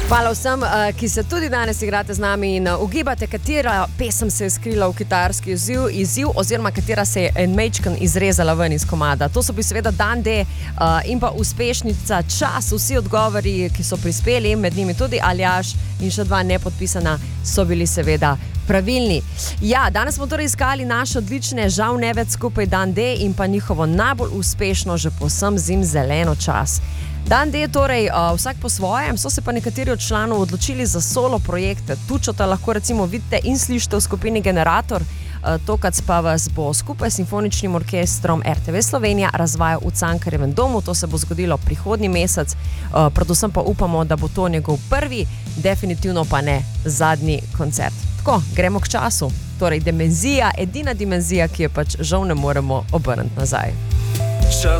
Hvala vsem, ki se tudi danes igrate z nami in ugibate, katera pesem se je skrila v kitarski izziv oziroma katera se je en majčken izrezala ven iz komada. To so bili seveda Dan D in pa uspešnica Čas. Vsi odgovori, ki so prispeli, med njimi tudi Aljaž in še 2 nepodpisana, so bili seveda pravilni. Ja, danes smo torej iskali naše odlične, žal ne več skupaj Dan D in pa njihovo najbolj uspešno, že povsem zimzeleno Čas. Dan D, torej vsak po svojem, so se pa nekateri od članov odločili za solo projekte. Tučota lahko recimo vidite in slišite v skupini Generator. Tokrat pa vas bo skupaj s simfoničnim orkestrom RTV Slovenija razvajal v Cankarjevem domu. To se bo zgodilo prihodnji mesec. Predvsem pa upamo, da bo to njegov prvi, definitivno pa ne zadnji koncert. Tako, gremo k Času. Torej, dimenzija, edina dimenzija, ki je pač žal ne moremo obrniti nazaj.